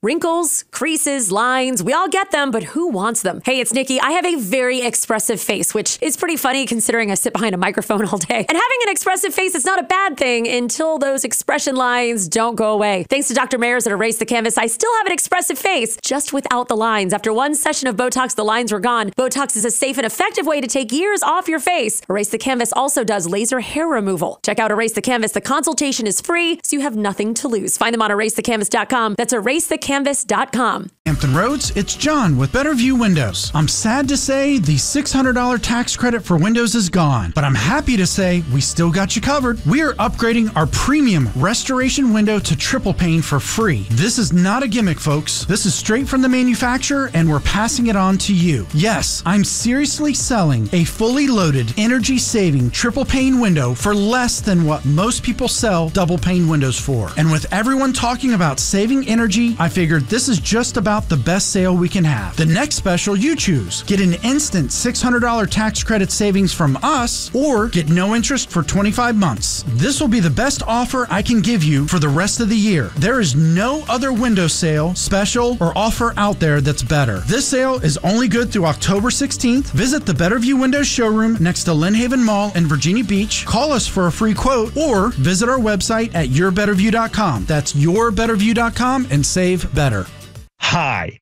Wrinkles, creases, lines, we all get them, but who wants them? Hey, it's Nikki. I have a very expressive face, which is pretty funny considering I sit behind a microphone all day. And having an expressive face is not a bad thing until those expression lines don't go away. Thanks to Dr. Mayers at Erase the Canvas, I still have an expressive face, just without the lines. After one session of Botox, the lines were gone. Botox is a safe and effective way to take years off your face. Erase the Canvas also does laser hair removal. Check out Erase the Canvas. The consultation is free, so you have nothing to lose. Find them on erasethecanvas.com. That's erasethecanvas.com. Hampton Roads, it's John with Better View Windows. I'm sad to say the $600 tax credit for windows is gone, but I'm happy to say we still got you covered. We are upgrading our premium restoration window to triple pane for free. This is not a gimmick, folks. This is straight from the manufacturer, and we're passing it on to you. Yes, I'm seriously selling a fully loaded, energy-saving triple pane window for less than what most people sell double pane windows for. And with everyone talking about saving energy, I figured this is just about the best sale we can have. The next special you choose. Get an instant $600 tax credit savings from us, or get no interest for 25 months. This will be the best offer I can give you for the rest of the year. There is no other window sale, special, or offer out there that's better. This sale is only good through October 16th. Visit the Better View Windows showroom next to Lynn Haven Mall in Virginia Beach. Call us for a free quote, or visit our website at yourbetterview.com. That's yourbetterview.com and save better. Hi,